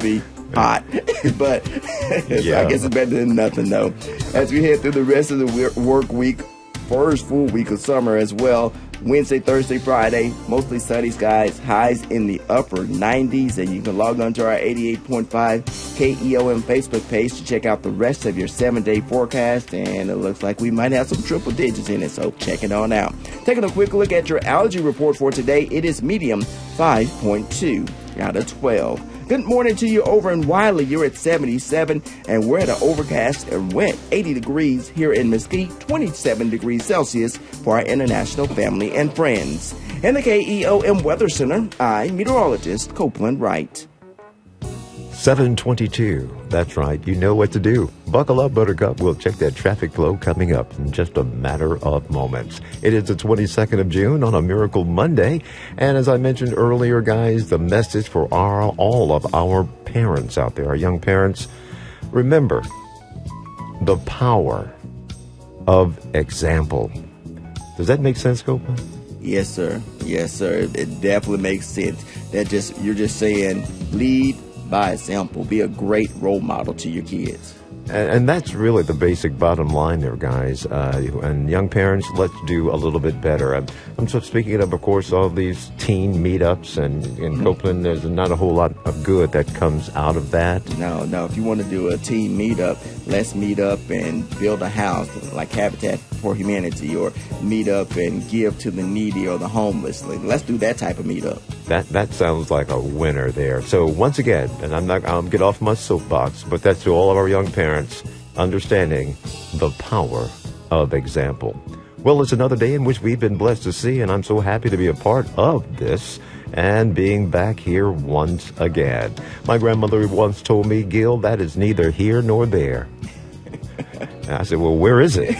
be hot. But I guess it's better than nothing, though. As we head through the rest of the work week, first full week of summer as well. Wednesday, Thursday, Friday, mostly sunny skies, highs in the upper 90s, and you can log on to our 88.5 KEOM Facebook page to check out the rest of your 7-day forecast, and it looks like we might have some triple digits in it, so check it on out. Taking a quick look at your allergy report for today, it is medium 5.2 out of 12. Good morning to you over in Wiley. You're at 77, and we're at an overcast and wet 80 degrees here in Mesquite, 27 degrees Celsius for our international family and friends. In the KEOM Weather Center, I'm meteorologist Copeland Wright. 7:22. That's right. You know what to do. Buckle up, Buttercup. We'll check that traffic flow coming up in just a matter of moments. It is the 22nd of June on a Miracle Monday. And as I mentioned earlier, guys, the message for all of our parents out there, our young parents, remember the power of example. Does that make sense, Copeland? Yes, sir. Yes, sir. It definitely makes sense. You're just saying lead by example. Be a great role model to your kids. And that's really the basic bottom line there, guys. And young parents, let's do a little bit better. I'm just speaking of course, all these teen meetups, and in Copeland, there's not a whole lot of good that comes out of that. No. If you want to do a teen meetup, let's meet up and build a house like Habitat for Humanity, or meet up and give to the needy or the homeless. Let's do that type of meetup. That sounds like a winner there. So once again, and I'll get off my soapbox, but that's to all of our young parents, understanding the power of example. Well, it's another day in which we've been blessed to see, and I'm so happy to be a part of this and being back here once again. My grandmother once told me, Gil, that is neither here nor there. And I said, well, where is it?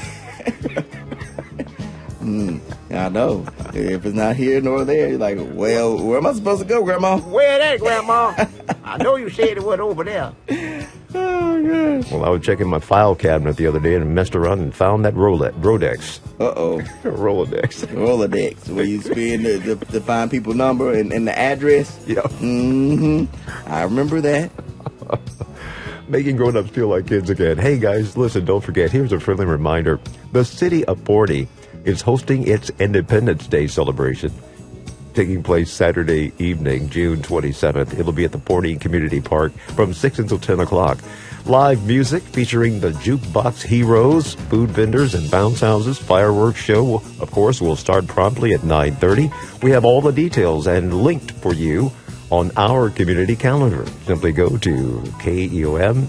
I know. If it's not here nor there, you're like, well, where am I supposed to go, Grandma? Where that, Grandma? I know you said it was over there. Oh, gosh. Well, I was checking my file cabinet the other day and messed around and found that Rolex. Uh-oh. Rolodex. Where you spin the find people number and the address? Yeah. Mm-hmm. I remember that. Making grown-ups feel like kids again. Hey, guys, listen, don't forget, here's a friendly reminder. The city of Forney is hosting its Independence Day celebration, taking place Saturday evening, June 27th. It'll be at the Forney Community Park from 6 until 10 o'clock. Live music featuring the Jukebox Heroes, food vendors and bounce houses. Fireworks show, of course, will start promptly at 9:30. We have all the details and linked for you on our community calendar. Simply go to KEOM.FM.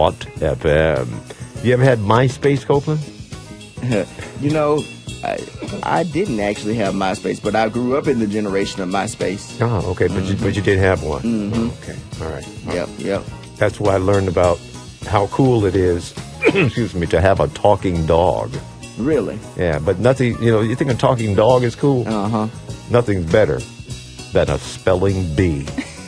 You ever had MySpace, Copeland? You know, I didn't actually have MySpace, but I grew up in the generation of MySpace. Oh, okay, but you did have one. Mm-hmm. Okay, all right. Yep. That's why I learned about how cool it is, excuse me, to have a talking dog. Really? Yeah, but nothing, you think a talking dog is cool? Uh-huh. Nothing's better than a spelling bee.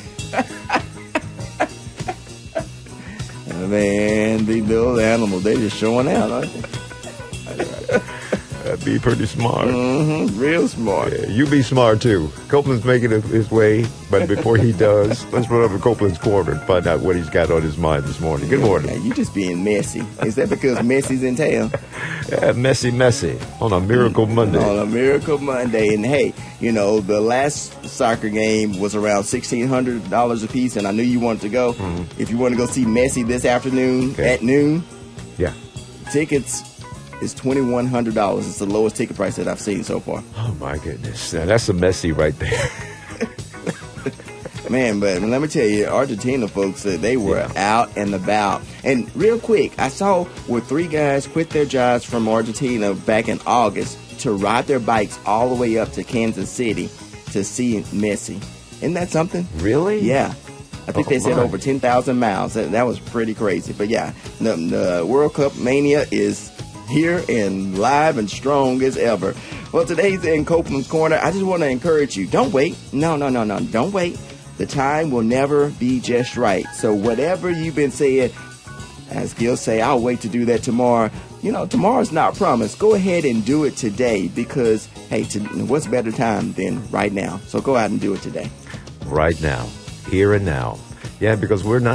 Man, these little animals, they're just showing out, aren't they? That'd be pretty smart. Mm-hmm. Real smart. Yeah, you be smart, too. Copeland's making his way, but before he does, let's run over to Copeland's Corner and find out what he's got on his mind this morning. Good morning. Yeah, you just being messy. Is that because Messy's in town? Yeah, messy on a Miracle Monday. On a Miracle Monday. And, hey, the last soccer game was around $1,600 a piece, and I knew you wanted to go. Mm-hmm. If you want to go see Messi this afternoon at noon, yeah, tickets is $2,100. It's the lowest ticket price that I've seen so far. Oh, my goodness. Now, that's a Messi right there. Man, but let me tell you, Argentina folks, they were out and about. And real quick, I saw where 3 guys quit their jobs from Argentina back in August to ride their bikes all the way up to Kansas City to see Messi. Isn't that something? Really? Yeah. I think they said over 10,000 miles. That was pretty crazy. But yeah, the World Cup mania is here and live and strong as ever. Well, today's in Copeland's Corner. I just want to encourage you. Don't wait. No. Don't wait. The time will never be just right. So whatever you've been saying, as Gil say, I'll wait to do that tomorrow. Tomorrow's not promised. Go ahead and do it today because, hey, what's better time than right now? So go out and do it today. Right now. Here and now. Yeah, because we're not